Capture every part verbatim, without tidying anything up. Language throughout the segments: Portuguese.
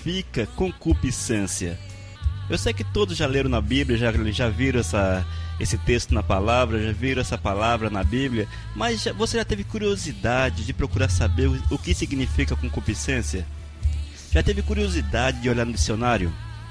significa concupiscência? Eu sei que todos já leram na Bíblia, já, já viram essa, esse texto na palavra, já viram essa palavra na Bíblia, mas já, você já teve curiosidade de procurar saber o, o que significa concupiscência? Já teve curiosidade de olhar no dicionário?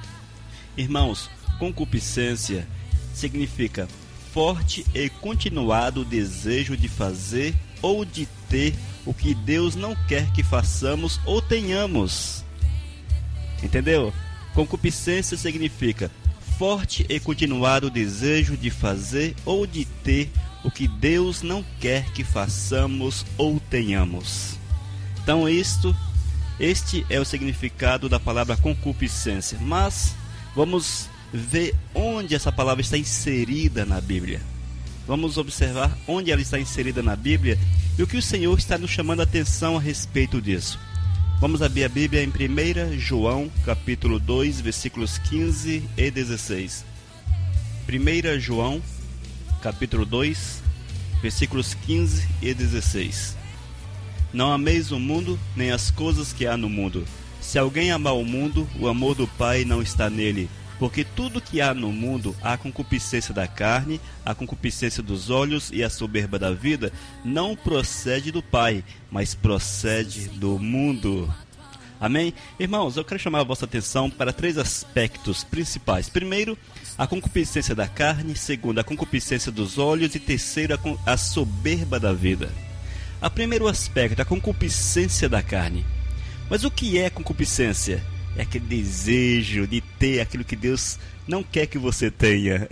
Irmãos, concupiscência significa forte e continuado desejo de fazer ou de ter o que Deus não quer que façamos ou tenhamos. Entendeu? Concupiscência significa forte e continuado desejo de fazer ou de ter o que Deus não quer que façamos ou tenhamos. Então isto, este é o significado da palavra concupiscência. Mas vamos ver onde essa palavra está inserida na Bíblia. Vamos observar onde ela está inserida na Bíblia e o que o Senhor está nos chamando a atenção a respeito disso. Vamos abrir a Bíblia em primeiro João, capítulo dois, versículos quinze e dezesseis. primeiro João, capítulo dois, versículos quinze e dezesseis. Não ameis o mundo, nem as coisas que há no mundo. Se alguém amar o mundo, o amor do Pai não está nele. Porque tudo que há no mundo, a concupiscência da carne, a concupiscência dos olhos e a soberba da vida, não procede do Pai, mas procede do mundo. Amém? Irmãos, eu quero chamar a vossa atenção para três aspectos principais. Primeiro, a concupiscência da carne. Segundo, a concupiscência dos olhos. E terceiro, a soberba da vida. O primeiro aspecto, a concupiscência da carne. Mas o que é concupiscência? É aquele desejo de ter aquilo que Deus não quer que você tenha.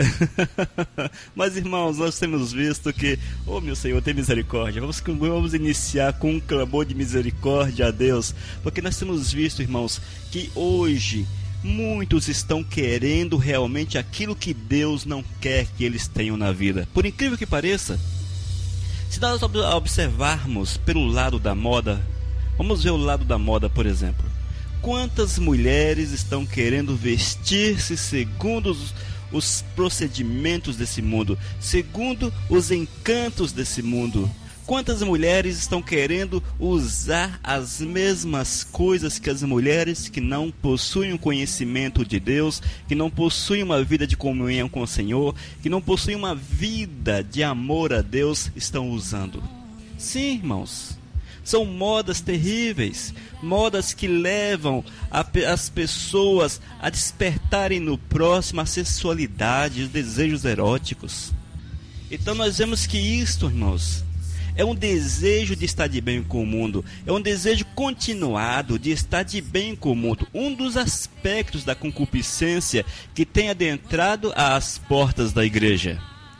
Mas, irmãos, nós temos visto que, oh meu Senhor, tem misericórdia. Vamos, vamos iniciar com um clamor de misericórdia a Deus. Porque nós temos visto, irmãos, que hoje muitos estão querendo realmente aquilo que Deus não quer que eles tenham na vida. Por incrível que pareça, se nós observarmos pelo lado da moda, vamos ver o lado da moda, por exemplo. Quantas mulheres estão querendo vestir-se segundo os, os procedimentos desse mundo, segundo os encantos desse mundo? Quantas mulheres estão querendo usar as mesmas coisas que as mulheres que não possuem o conhecimento de Deus, que não possuem uma vida de comunhão com o Senhor, que não possuem uma vida de amor a Deus, estão usando? Sim, irmãos. São modas terríveis, modas que levam a, as pessoas a despertarem no próximo a sensualidade, os desejos eróticos. Então nós vemos que isto, irmãos, é um desejo de estar de bem com o mundo, é um desejo continuado de estar de bem com o mundo. Um dos aspectos da concupiscência que tem adentrado às portas da igreja.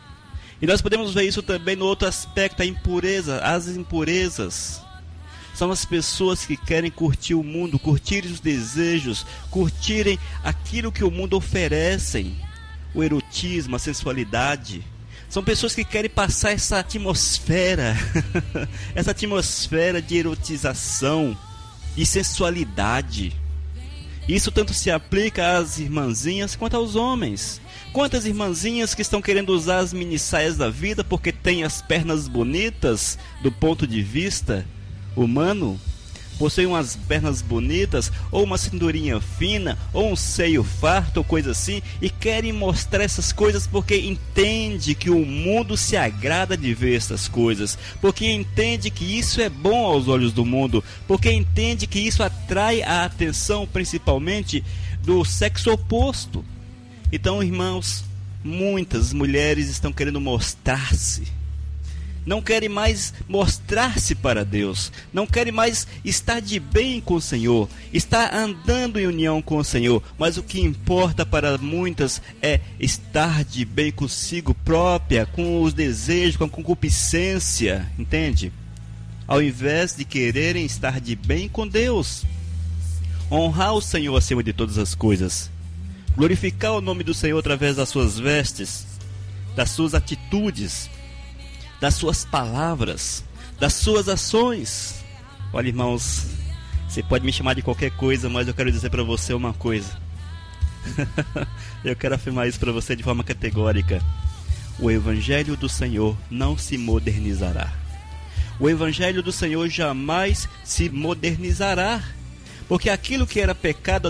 E nós podemos ver isso também no outro aspecto, a impureza, as impurezas. São as pessoas que querem curtir o mundo, curtirem os desejos, curtirem aquilo que o mundo oferece, o erotismo, a sensualidade. São pessoas que querem passar essa atmosfera, essa atmosfera de erotização e sensualidade. Isso tanto se aplica às irmãzinhas quanto aos homens. Quantas irmãzinhas que estão querendo usar as minissaias da vida porque têm as pernas bonitas do ponto de vista humano, possuem umas pernas bonitas, ou uma cinturinha fina, ou um seio farto, ou coisa assim, e querem mostrar essas coisas porque entende que o mundo se agrada de ver essas coisas, porque entende que isso é bom aos olhos do mundo, porque entende que isso atrai a atenção principalmente do sexo oposto. Então, irmãos, muitas mulheres estão querendo mostrar-se, não querem mais mostrar-se para Deus, não querem mais estar de bem com o Senhor, estar andando em união com o Senhor, mas o que importa para muitas é estar de bem consigo própria, com os desejos, com a concupiscência, entende? Ao invés de quererem estar de bem com Deus, honrar o Senhor acima de todas as coisas, glorificar o nome do Senhor através das suas vestes, das suas atitudes, das suas palavras, das suas ações. Olha, irmãos, você pode me chamar de qualquer coisa, mas eu quero dizer para você uma coisa. Eu quero afirmar isso para você de forma categórica. O Evangelho do Senhor não se modernizará. O Evangelho do Senhor jamais se modernizará. Porque aquilo que era pecado